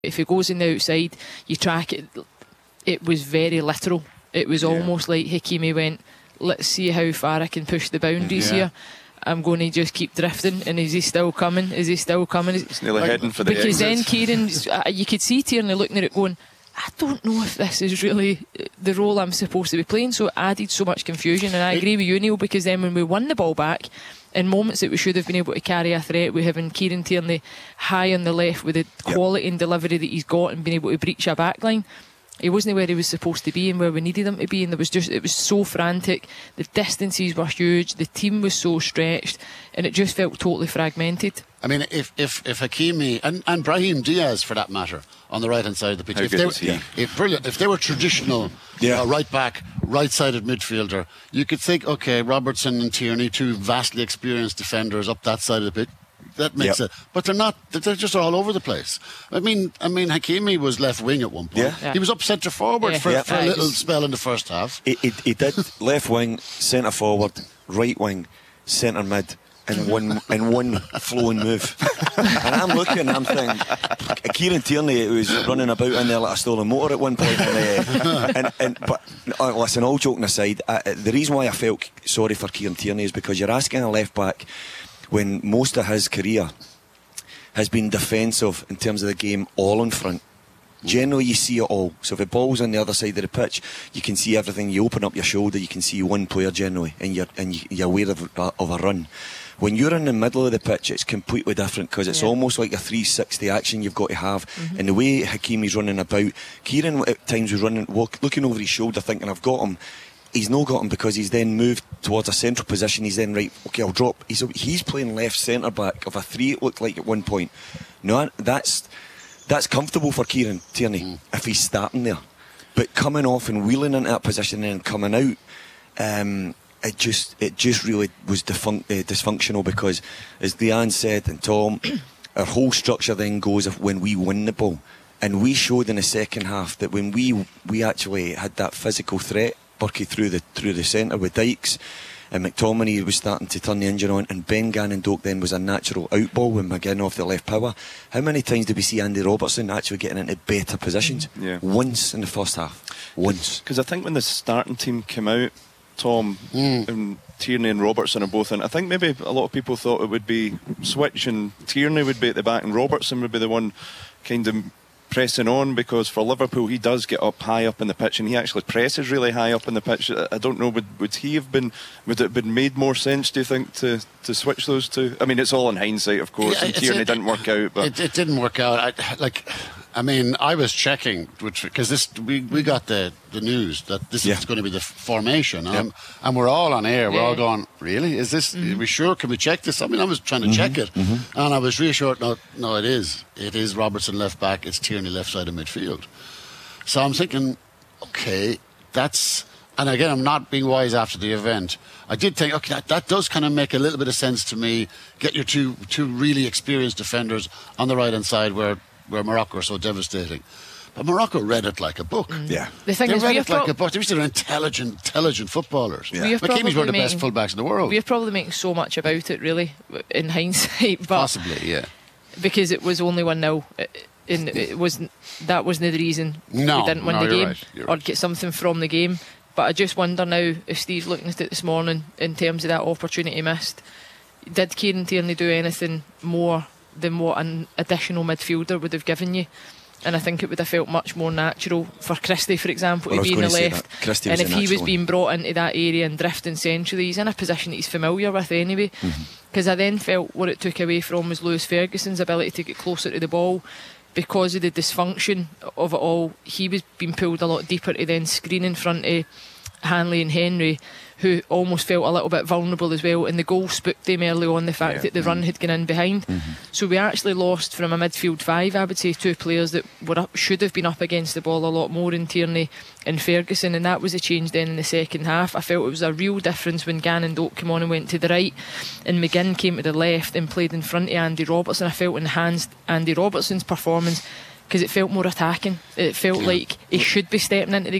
If he goes in the outside, you track it. It was very literal. It was almost like Hakimi went, let's see how far I can push the boundaries here. I'm going to just keep drifting. And is he still coming? Is he still coming? It's nearly heading for the Because exits. then Kieran, you could see Tierney looking at it going, I don't know if this is really the role I'm supposed to be playing. So it added so much confusion. And I agree with you, Neil, because then when we won the ball back, in moments that we should have been able to carry a threat, we having Kieran Tierney high on the left with the quality and delivery that he's got and being able to breach a backline. He wasn't where he was supposed to be and where we needed him to be, and it was so frantic. The distances were huge, the team was so stretched, and it just felt totally fragmented. I mean, if Hakimi and Brahim Diaz, for that matter, on the right hand side of the pitch, if they were traditional right back, right sided midfielder, you could think, okay, Robertson and Tierney, two vastly experienced defenders up that side of the pitch. That makes it, but they're not. They're just all over the place. I mean, Hakimi was left wing at one point. He was up centre forward for a little spell in the first half. He did left wing, centre forward, right wing, centre mid, in one flowing move. And I'm looking and I'm thinking, Kieran Tierney was running about in there like a stolen motor at one point. But listen, all joking aside, the reason why I felt sorry for Kieran Tierney is because you're asking a left back when most of his career has been defensive in terms of the game, all in front. Generally you see it all. So if the ball's on the other side of the pitch, you can see everything. You open up your shoulder, you can see one player generally, and you're aware of a run. When you're in the middle of the pitch, it's completely different, because it's almost like a 360 action you've got to have. And the way Hakimi's running about, Kieran at times was looking over his shoulder thinking, I've got him. He's not got him, because he's then moved towards a central position. He's then okay, I'll drop. He's playing left centre back of a three, it looked like at one point. No, that's comfortable for Kieran Tierney if he's starting there. But coming off and wheeling into that position and coming out, it just really was dysfunctional, because, as Deanne said and Tom, our whole structure then goes when we win the ball. And we showed in the second half that when we actually had that physical threat, Burkie through the centre with Dykes, and McTominay was starting to turn the engine on, and Ben Gannon-Doak then was a natural outball with McGinn off the left power. How many times did we see Andy Robertson actually getting into better positions? Once in the first half. Once. Because I think when the starting team came out, Tom and Tierney and Robertson are both in, I think maybe a lot of people thought it would be switch and Tierney would be at the back and Robertson would be the one kind of pressing on, because for Liverpool he does get up high up in the pitch and he actually presses really high up in the pitch. I don't know, would it have been made more sense, do you think, to switch those two? I mean, it's all in hindsight, of course, and Tierney didn't work out, but it didn't work out. I was checking, because we got the news that this is going to be the formation, and we're all on air. We're all going, really? Is this? Are we sure? Can we check this? I mean, I was trying to check it, and I was reassured. No, it is. It is Robertson left back. It's Tierney left side of midfield. So I'm thinking, okay, that's. And again, I'm not being wise after the event. I did think, okay, that does kind of make a little bit of sense to me. Get your two really experienced defenders on the right hand side where Morocco are so devastating. But Morocco read it like a book. The thing they is, read it like a book. They're intelligent footballers. McKimmy's one of the best fullbacks in the world. We're probably making so much about it, really, in hindsight. But possibly, yeah. Because it was only 1-0. That wasn't the reason we didn't win the game or get something from the game. But I just wonder now, if Steve's looking at it this morning, in terms of that opportunity missed, did Kieran Tierney do anything more than what an additional midfielder would have given you? And I think it would have felt much more natural for Christie, for example, to be in the left. And if he was being brought into that area and drifting centrally, he's in a position that he's familiar with anyway. Because I then felt what it took away from was Lewis Ferguson's ability to get closer to the ball. Because of the dysfunction of it all, he was being pulled a lot deeper to then screen in front of Hanley and Henry, who almost felt a little bit vulnerable as well, and the goal spooked him early on, the fact that the run had gone in behind. So we actually lost from a midfield five, I would say, two players that should have been up against the ball a lot more in Tierney and Ferguson, and that was a change then in the second half. I felt it was a real difference when Gannon-Doak came on and went to the right and McGinn came to the left and played in front of Andy Robertson. I felt enhanced Andy Robertson's performance, because it felt more attacking. It felt like he should be stepping into the